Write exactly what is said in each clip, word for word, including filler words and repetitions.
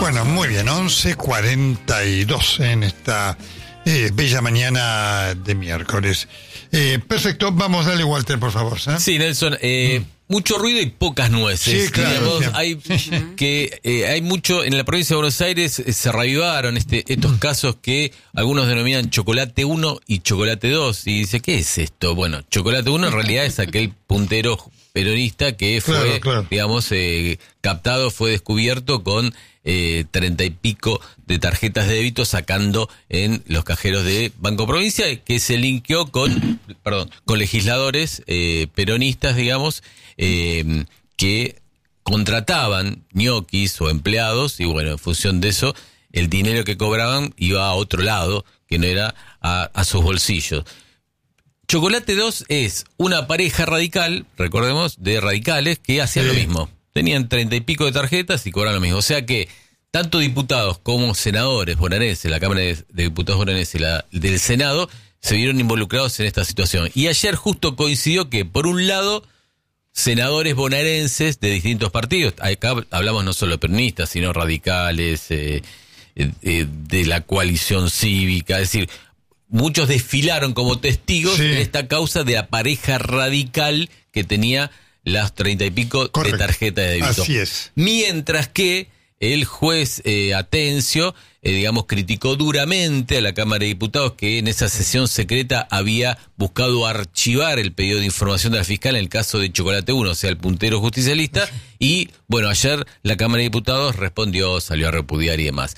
Bueno, muy bien, once cuarenta y dos en esta eh, bella mañana de miércoles. Eh, perfecto, vamos, dale, Walter, por favor. ¿eh? Sí, Nelson, eh, mm. mucho ruido y pocas nueces. Sí, claro. Digamos, hay que eh, hay mucho, en la provincia de Buenos Aires eh, se reavivaron este, estos casos que algunos denominan chocolate uno y chocolate dos. Y dice, ¿qué es esto? Bueno, chocolate uno en realidad es aquel puntero peronista que fue, claro, claro. digamos, eh, captado, fue descubierto con eh, treinta y pico de tarjetas de débito sacando en los cajeros de Banco Provincia, que se linkeó con, perdón, con legisladores eh, peronistas, digamos, eh, que contrataban ñoquis o empleados, y bueno, en función de eso, el dinero que cobraban iba a otro lado, que no era a, a sus bolsillos. Chocolate dos es una pareja radical, recordemos, de radicales que hacían sí. lo mismo. Tenían treinta y pico de tarjetas y cobraban lo mismo. O sea que tanto diputados como senadores bonaerenses, la Cámara de Diputados bonaerense y la del Senado, se vieron involucrados en esta situación. Y ayer justo coincidió que, por un lado, senadores bonaerenses de distintos partidos, acá hablamos no solo peronistas, sino radicales, eh, eh, de la coalición cívica, es decir, muchos desfilaron como testigos sí. en esta causa de la pareja radical que tenía las treinta y pico Correcto. de tarjeta de débito. Así es. Mientras que el juez eh, Atencio, eh, digamos, criticó duramente a la Cámara de Diputados que en esa sesión secreta había buscado archivar el pedido de información de la fiscal en el caso de Chocolate uno, o sea, el puntero justicialista, sí. y bueno, ayer la Cámara de Diputados respondió, salió a repudiar y demás.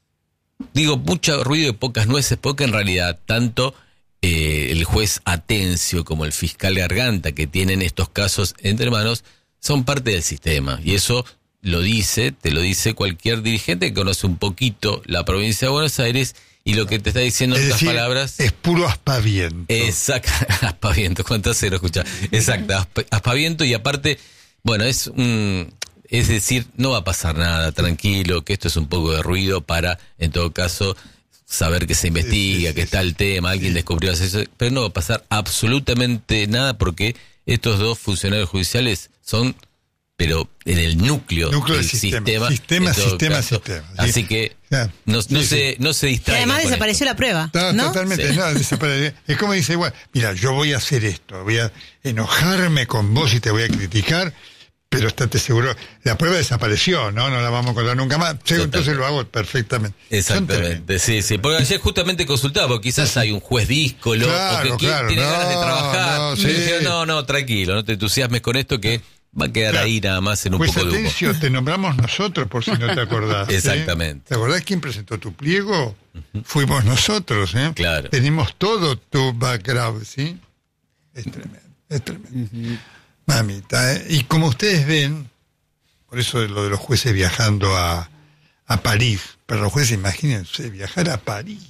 Digo, mucho ruido y pocas nueces, porque en realidad tanto eh, el juez Atencio como el fiscal Garganta, que tienen estos casos entre manos, son parte del sistema. Y eso lo dice, te lo dice cualquier dirigente que conoce un poquito la provincia de Buenos Aires, y lo que te está diciendo en otras palabras... Es puro aspaviento. Exacto, aspaviento, ¿cuántas se lo escucha? Exacto, asp- aspaviento, y aparte, bueno, es un... Es decir, no va a pasar nada, tranquilo, que esto es un poco de ruido para, en todo caso, saber que se investiga, sí, sí, que sí, está el tema, alguien sí. descubrió eso, pero no va a pasar absolutamente nada porque estos dos funcionarios judiciales son, pero en el núcleo, núcleo del sistema. Sistema, Sistema, sistema, caso. sistema. Sí. Así que no, no, sí, se, no se distraigan. Y además desapareció esto. la prueba, ¿no? no totalmente, sí. no, desapareció. Es como dice, igual, mira, yo voy a hacer esto, voy a enojarme con vos y te voy a criticar, pero estate seguro, la prueba desapareció, ¿no? No la vamos a encontrar nunca más. Totalmente. Entonces lo hago perfectamente. Exactamente, sí, sí. Porque ayer justamente consultaba, porque quizás hay un juez díscolo, claro, o que claro, tiene no, ganas de trabajar. No, sí. dijeron, no, no, tranquilo, no te entusiasmes con esto que va a quedar claro. ahí nada más en un pues poco de humo. Atencio, te nombramos nosotros, por si no te acordás. Exactamente. ¿eh? ¿Te acordás quién presentó tu pliego? Uh-huh. Fuimos nosotros, ¿eh? Claro. Tenemos todo tu background, ¿sí? Es tremendo, es tremendo. Uh-huh. Mamita, ¿eh? Y como ustedes ven, por eso lo de los jueces viajando a, a París, pero los jueces, imagínense, viajar a París.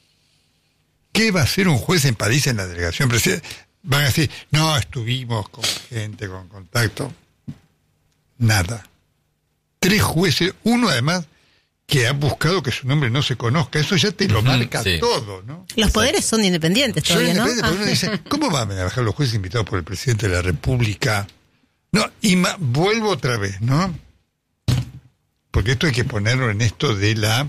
¿Qué va a hacer un juez en París en la delegación presidencial? Van a decir, no, estuvimos con gente, con contacto. Nada. Tres jueces, uno además que ha buscado que su nombre no se conozca. Eso ya te lo marca sí. todo, ¿no? Los poderes Exacto. son independientes todavía, son ¿no? Porque uno dice, ¿cómo van a bajar los jueces invitados por el presidente de la República? No, y ma- vuelvo otra vez, ¿no? Porque esto hay que ponerlo en esto de la...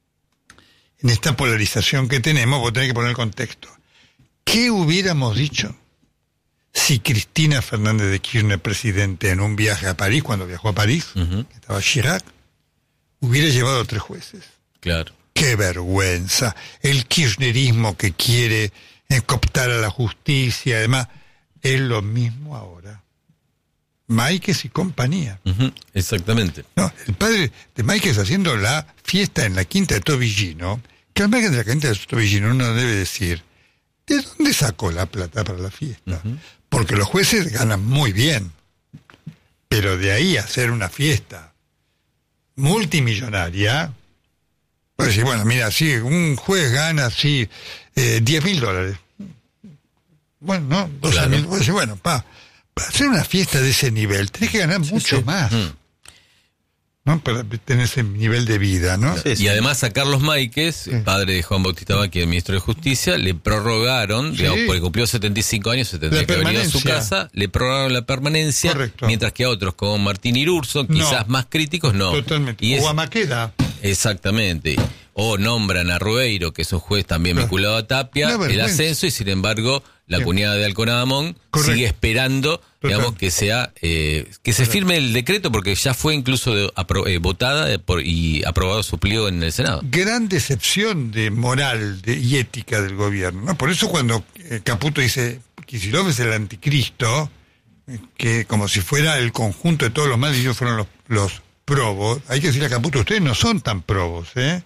En esta polarización que tenemos, vos tenés que poner el contexto. ¿Qué hubiéramos dicho si Cristina Fernández de Kirchner, presidente, en un viaje a París, cuando viajó a París, uh-huh. que estaba Chirac, hubiera llevado a tres jueces? Claro. ¡Qué vergüenza! El kirchnerismo que quiere cooptar a la justicia, además, es lo mismo ahora. Máiquez y compañía. Uh-huh. Exactamente. No, el padre de Máiquez haciendo la fiesta en la quinta de Tobillino, que al margen de la quinta de Tobillino uno debe decir, ¿de dónde sacó la plata para la fiesta? Uh-huh. Porque los jueces ganan muy bien, pero de ahí a hacer una fiesta multimillonaria, pues decir, bueno, mira, sí, un juez gana, sí, eh, diez mil dólares. Bueno, no, doce mil, pues bueno, pa, para hacer una fiesta de ese nivel tenés que ganar mucho sí, sí. más. Mm. ¿No? Para tener ese nivel de vida, ¿no? Sí, sí. Y además a Carlos Máiquez, sí. padre de Juan Bautista Macri, el ministro de Justicia, le prorrogaron, sí. digamos, porque cumplió setenta y cinco años, se tendría que haber ido a su casa, le prorrogaron la permanencia, Correcto. mientras que a otros como Martín Irurso, quizás no. más críticos, no. Totalmente. Y es, o a Maqueda. Exactamente. O nombran a Rueiro, que es un juez también vinculado a Tapia, el ascenso, y sin embargo la Bien. cuñada de Alconadamón Correcto. sigue esperando, digamos, Total. que sea eh, que se firme el decreto, porque ya fue incluso de, apro, eh, votada eh, por, y aprobado su pliego en el Senado. Gran decepción de moral de, y ética del gobierno, ¿no? Por eso cuando eh, Caputo dice Kicillof es el anticristo, eh, que como si fuera el conjunto de todos los males, ellos fueron los, los probos, hay que decirle a Caputo, ustedes no son tan probos, ¿eh?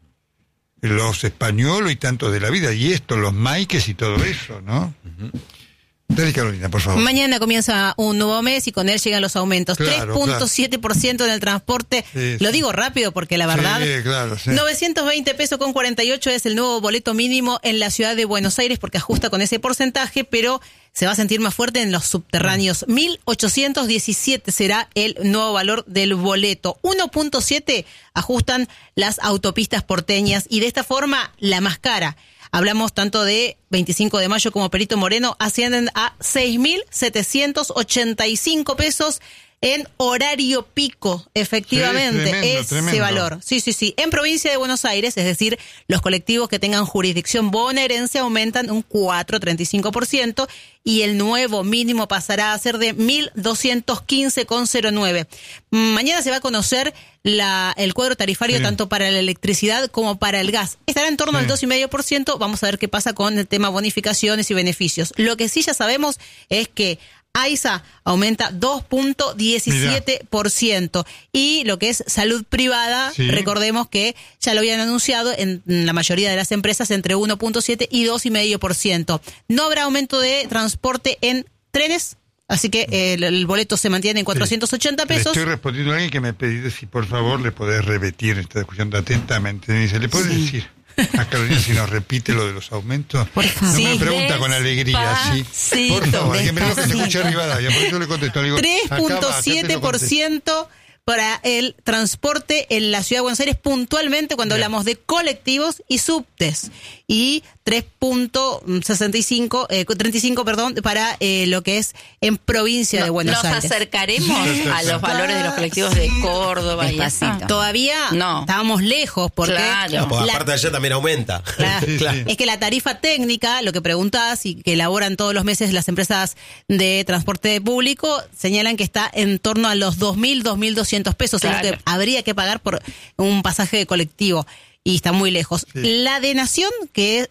Los españolos y tantos de la vida, y esto, los maiques y todo eso, ¿no? Uh-huh. Dale, Carolina, por favor. Mañana comienza un nuevo mes y con él llegan los aumentos. Claro, tres punto siete por ciento claro. en el transporte. Sí, Lo sí. digo rápido porque la verdad... Sí, claro, sí. novecientos veinte pesos con cuarenta y ocho es el nuevo boleto mínimo en la ciudad de Buenos Aires porque ajusta con ese porcentaje, pero se va a sentir más fuerte en los subterráneos. mil ochocientos diecisiete será el nuevo valor del boleto. uno punto siete ajustan las autopistas porteñas y de esta forma la más cara. Hablamos tanto de veinticinco de mayo como Perito Moreno, ascienden a seis mil setecientos ochenta y cinco pesos en horario pico, efectivamente, sí, tremendo, ese tremendo. valor. Sí, sí, sí. En provincia de Buenos Aires, es decir, los colectivos que tengan jurisdicción bonaerense aumentan un cuatro coma treinta y cinco por ciento y el nuevo mínimo pasará a ser de mil doscientos quince coma cero nueve. Mañana se va a conocer la, el cuadro tarifario sí. tanto para la electricidad como para el gas. Estará en torno sí. al dos coma cinco por ciento. Vamos a ver qué pasa con el tema bonificaciones y beneficios. Lo que sí ya sabemos es que AISA aumenta dos punto diecisiete por ciento y lo que es salud privada, sí. recordemos que ya lo habían anunciado en la mayoría de las empresas entre uno punto siete y dos coma cinco por ciento. No habrá aumento de transporte en trenes, así que el, el boleto se mantiene en cuatrocientos ochenta pesos. Le estoy respondiendo a alguien que me pedí si por favor le podés repetir, está escuchando atentamente. Me dice, ¿le podés sí. decir a Carolina si nos repite lo de los aumentos? Por favor. No sí, me pregunta con alegría, sí. sí por favor, que me lo que se escucha Rivadavia, por eso le contesto. tres punto siete por ciento para el transporte en la ciudad de Buenos Aires, puntualmente cuando Bien. hablamos de colectivos y subtes. Y tres punto sesenta y cinco, eh, treinta y cinco, perdón, para eh, lo que es en provincia no, de Buenos nos Aires. Nos acercaremos a los valores de los colectivos de Córdoba y así. Todavía no. estábamos lejos porque... Claro. No, pues la, aparte de allá también aumenta. Claro, sí, claro. Sí. Es que la tarifa técnica, lo que preguntás y que elaboran todos los meses las empresas de transporte público, señalan que está en torno a los dos mil, dos mil doscientos pesos, claro. es lo que habría que pagar por un pasaje de colectivo. Y está muy lejos. Sí. La de Nación, que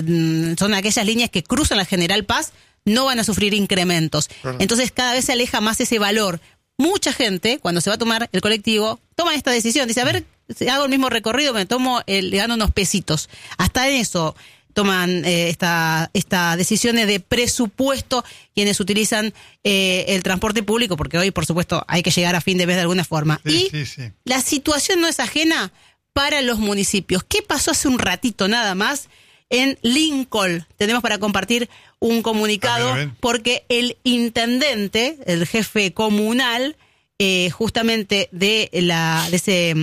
son aquellas líneas que cruzan la General Paz, no van a sufrir incrementos. Claro. Entonces cada vez se aleja más ese valor. Mucha gente, cuando se va a tomar el colectivo, toma esta decisión. Dice, a ver, si hago el mismo recorrido, me tomo, el, le gano unos pesitos. Hasta en eso toman eh, esta, esta decisiones de presupuesto quienes utilizan eh, el transporte público, porque hoy, por supuesto, hay que llegar a fin de mes de alguna forma. Sí, y sí, sí. la situación no es ajena para los municipios. ¿Qué pasó hace un ratito nada más en Lincoln? Tenemos para compartir un comunicado a ver, a ver. porque el intendente, el jefe comunal, eh, justamente de la de ese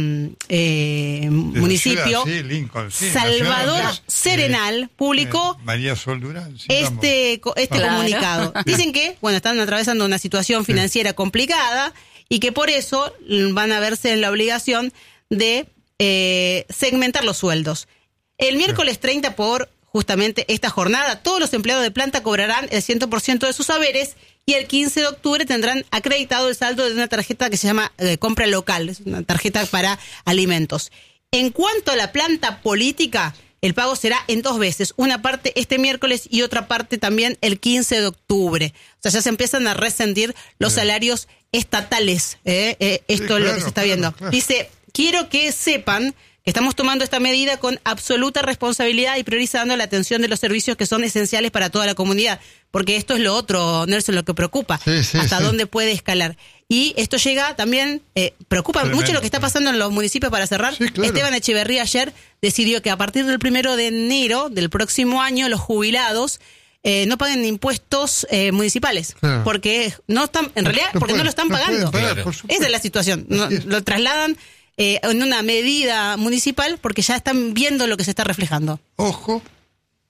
eh, de municipio, ciudad, sí, Lincoln, sí, Salvador ciudad, Serenal, eh, publicó eh, María Sol Durán, sí, este, vamos. este claro. comunicado. Dicen que, bueno, están atravesando una situación financiera sí. complicada y que por eso van a verse en la obligación de Eh, segmentar los sueldos. El miércoles treinta, por justamente esta jornada, todos los empleados de planta cobrarán el cien por ciento de sus haberes y el quince de octubre tendrán acreditado el saldo de una tarjeta que se llama eh, compra local, es una tarjeta para alimentos. En cuanto a la planta política, el pago será en dos veces, una parte este miércoles y otra parte también el quince de octubre. O sea, ya se empiezan a resentir los Bien. salarios estatales. Eh, eh, esto sí, claro, es lo que se está viendo. Claro, claro. Dice... Quiero que sepan que estamos tomando esta medida con absoluta responsabilidad y priorizando la atención de los servicios que son esenciales para toda la comunidad, porque esto es lo otro, Nelson, lo que preocupa, sí, sí, hasta sí. dónde puede escalar. Y esto llega también, eh, preocupa Tremendo. mucho lo que está pasando en los municipios para cerrar. Sí, claro. Esteban Echeverría ayer decidió que a partir del primero de enero del próximo año los jubilados Eh, no paguen impuestos eh, municipales, claro. porque no están, en realidad, no porque puede, no lo están no pagando. Pagar, claro. Esa es la situación. No, lo trasladan eh, en una medida municipal porque ya están viendo lo que se está reflejando. Ojo,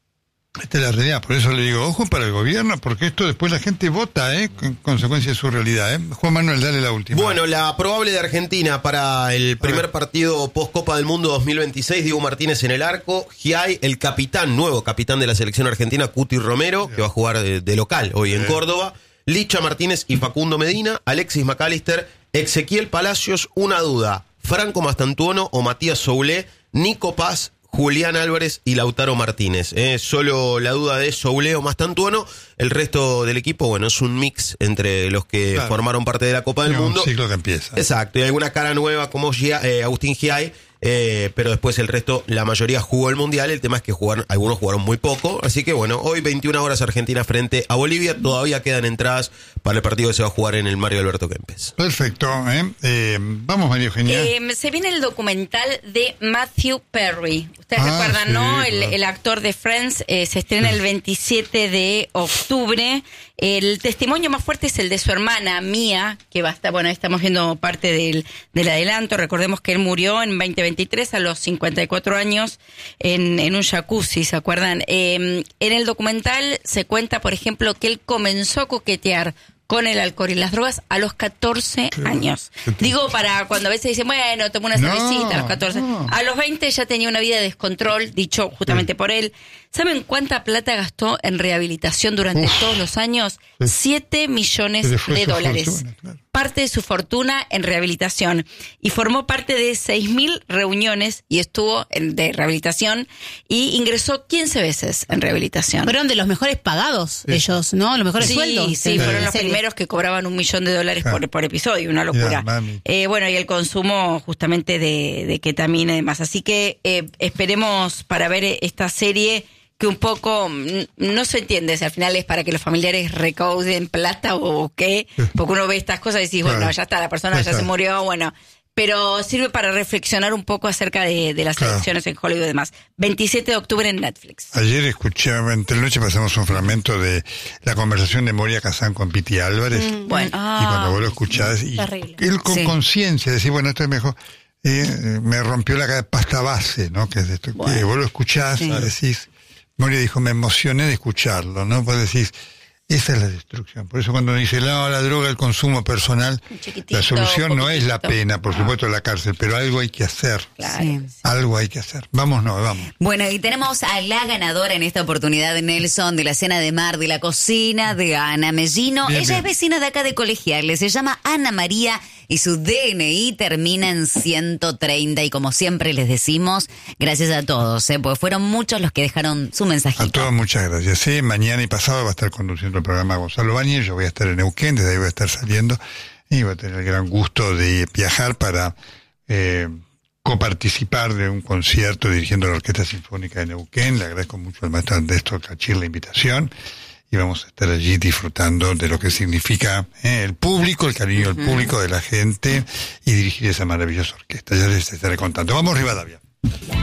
Esta es la realidad, por eso le digo, ojo para el gobierno, porque esto después la gente vota, ¿eh? En consecuencia de su realidad, ¿eh? Juan Manuel, dale la última. Bueno, la probable de Argentina para el primer partido post-Copa del Mundo dos mil veintiséis, Diego Martínez en el arco, Giai, el capitán, nuevo capitán de la selección argentina, Cuti Romero, Bien. que va a jugar de, de local hoy Bien. en Córdoba, Licha Martínez y Facundo Medina, Alexis McAllister, Ezequiel Palacios, una duda, Franco Mastantuono o Matías Soulé, Nico Paz, Julián Álvarez y Lautaro Martínez. Eh, solo la duda de Soulé o Mastantuono. El resto del equipo, bueno, es un mix entre los que claro. formaron parte de la Copa del es Mundo. Un ciclo que empieza. Exacto, y alguna cara nueva como Gia, eh, Agustín Giai, eh, pero después el resto, la mayoría jugó el Mundial. El tema es que jugaron, algunos jugaron muy poco. Así que bueno, hoy veintiuna horas Argentina frente a Bolivia. Todavía quedan entradas para el partido que se va a jugar en el Mario Alberto Kempes. Perfecto. ¿eh? Eh, vamos, María Eugenia. Eh, se viene el documental de Matthew Perry. Ustedes Ah, recuerdan, sí, ¿no? El, claro. el actor de Friends eh, se estrena Sí. el veintisiete de octubre. El testimonio más fuerte es el de su hermana, Mia, que va a estar, bueno, ahí estamos viendo parte del, del adelanto. Recordemos que él murió en veinte veintitrés a los cincuenta y cuatro años en, en un jacuzzi, ¿se acuerdan? Eh, en el documental se cuenta, por ejemplo, que él comenzó a coquetear con el alcohol y las drogas a los catorce Qué años. qué Digo, para cuando a veces dicen, bueno, tomó una No, cervecita a los catorce. no. A los veinte ya tenía una vida de descontrol, dicho justamente Sí. por él. ¿Saben cuánta plata gastó en rehabilitación durante Uf. todos los años? Sí. Siete millones Se le fue de su dólares. fortuna, claro. Parte de su fortuna en rehabilitación. Y formó parte de seis mil reuniones y estuvo en, de rehabilitación y ingresó quince veces en rehabilitación. Fueron de los mejores pagados Sí. ellos, ¿no? Los mejores Sí, sueldos. sí, de la fueron los serie. primeros que cobraban un millón de dólares Claro. por, por episodio, una locura. Ya, mami. Eh, bueno, y el consumo justamente de, de ketamina y demás. Así que eh, esperemos para ver esta serie que un poco mm, no se entiende si al final es para que los familiares recauden plata o qué, porque uno ve estas cosas y decís, bueno, Claro. ya está, la persona Ya ya está. se murió, bueno. Pero sirve para reflexionar un poco acerca de, de las Claro. elecciones en Hollywood y demás. veintisiete de octubre en Netflix. Ayer escuché, entre la noche pasamos un fragmento de la conversación de Moria Kazán con Piti Álvarez. Mm, bueno. Y cuando vos lo escuchás, y terrible. él con Sí. conciencia, decir, bueno, esto es mejor. Eh, eh, me rompió la ca- pasta base, ¿no? Que es de esto. Bueno. Que vos lo escuchás, Sí. decís, Moria dijo, me emocioné de escucharlo, ¿no? Vos decís, esa es la destrucción. Por eso cuando uno dice, no, la droga, el consumo personal, Un chiquitito, la solución no es la poquitito. pena, por No. supuesto, la cárcel, pero algo hay que hacer. Claro. Sí. Algo hay que hacer. Vamos, no, vamos. Bueno, y tenemos a la ganadora en esta oportunidad, Nelson, de la cena de mar de la cocina de Ana Mellino. Bien, Ella bien. es vecina de acá de Colegiales, se llama Ana María y su D N I termina en ciento treinta. Y como siempre les decimos, gracias a todos, ¿eh? Porque fueron muchos los que dejaron su A mensajito. todos muchas gracias. Sí, mañana y pasado va a estar conduciendo el programa Gonzalo Báñez, yo voy a estar en Neuquén, desde ahí voy a estar saliendo y voy a tener el gran gusto de viajar para eh, coparticipar de un concierto dirigiendo la Orquesta Sinfónica de Neuquén. Le agradezco mucho al maestro Ernesto Cachir la invitación y vamos a estar allí disfrutando de lo que significa eh, el público, el cariño del público, de la gente y dirigir esa maravillosa orquesta. Ya les estaré contando. Vamos, Rivadavia.